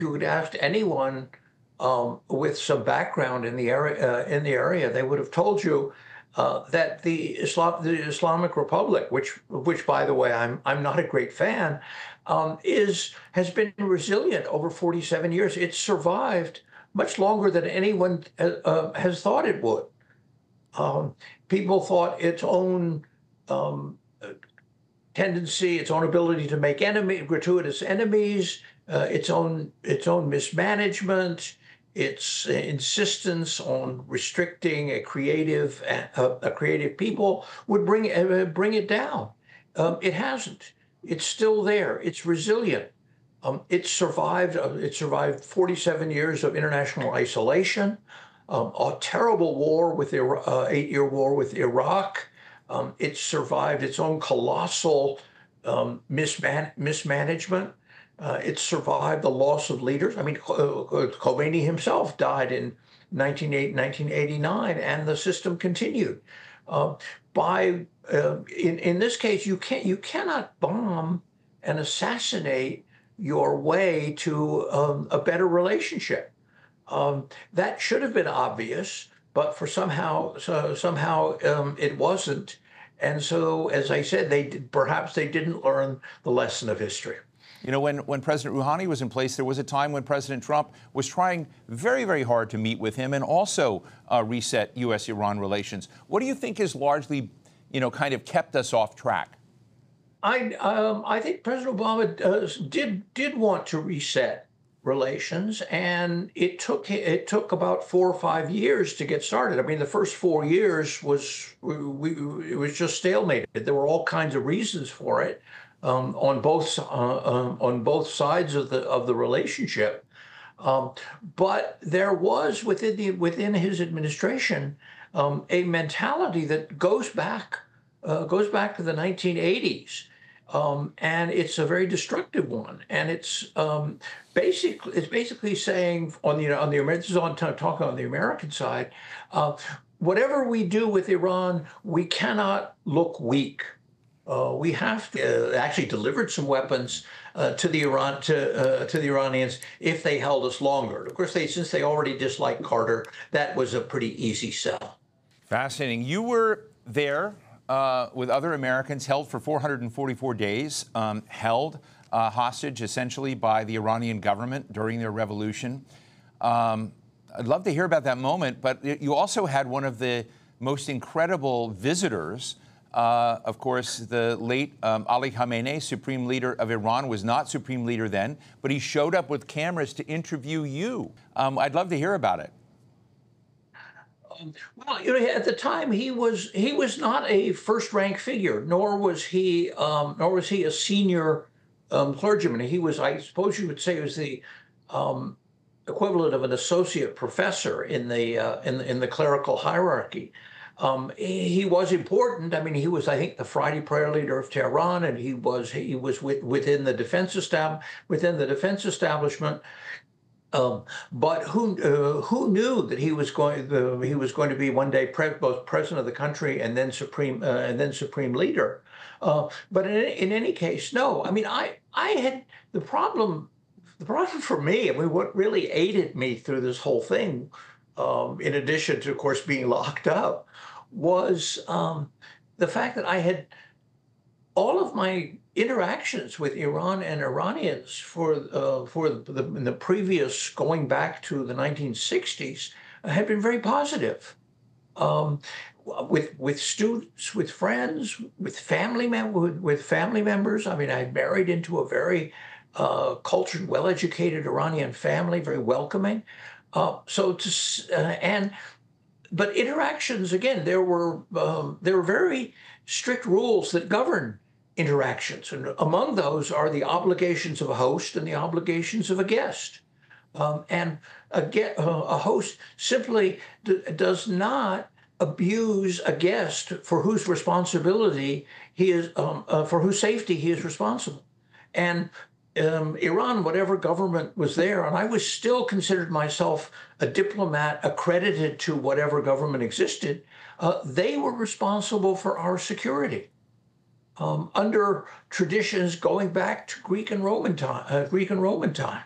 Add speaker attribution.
Speaker 1: you would ask anyone with some background in the area, they would have told you that the Islamic Republic, which by the way I'm not a great fan, is has been resilient over 47 years. It's survived much longer than anyone has thought it would. Um, People thought its own um, tendency, its own ability to make gratuitous enemies, its own mismanagement, its insistence on restricting a creative people would bring it down. It hasn't. It's still there. It's resilient. It survived. It survived 47 years of international isolation, a terrible war with 8-year war with Iraq. It survived its own colossal mismanagement. It survived the loss of leaders. I mean, Khomeini himself died in 1989, and the system continued. Uh, in this case, you cannot bomb and assassinate your way to a better relationship. That should have been obvious, but somehow it wasn't. And so, as I said, perhaps they didn't learn the lesson of history.
Speaker 2: You know, when President Rouhani was in place, there was a time when President Trump was trying very, very hard to meet with him and also reset U.S.-Iran relations. What do you think has largely, kind of kept us off track?
Speaker 1: I think President Obama did want to reset relations, and it took about 4 or 5 years to get started. I mean, the first 4 years it was just stalemated. There were all kinds of reasons for it on both sides of the relationship. But there was within his administration a mentality that goes back to the 1980s. And it's a very destructive one, and it's basically saying this is talking on the American side, whatever we do with Iran, we cannot look weak. We have to actually delivered some weapons to the Iranians if they held us longer. Of course, since they already disliked Carter, that was a pretty easy sell.
Speaker 2: Fascinating. You were there with other Americans, held for 444 days, held hostage essentially by the Iranian government during their revolution. I'd love to hear about that moment, but you also had one of the most incredible visitors. Of course, the late Ali Khamenei, supreme leader of Iran, was not supreme leader then, but he showed up with cameras to interview you. I'd love to hear about it.
Speaker 1: Well, at the time he was not a first-rank figure, nor was he a senior clergyman. He was, I suppose you would say, he was the equivalent of an associate professor in the clerical hierarchy. He was important. I mean, he was, I think, the Friday prayer leader of Tehran, and he was within the defense establishment. But who knew that he was going to be one day both president of the country and then supreme leader? But in any case, no. I mean, I had the problem. The problem for me, I mean, what really aided me through this whole thing, in addition to, of course, being locked up, was the fact that I had all of my interactions with Iran and Iranians in the previous, going back to the 1960s, had been very positive. With students, with friends, with family members. I mean, I married into a very cultured, well-educated Iranian family, very welcoming. But interactions, again, there were very strict rules that govern interactions, and among those are the obligations of a host and the obligations of a guest. And a host simply does not abuse a guest for whose responsibility he is, for whose safety he is responsible. And Iran, whatever government was there, and I was still considered myself a diplomat accredited to whatever government existed, they were responsible for our security under traditions going back to Greek and Roman time.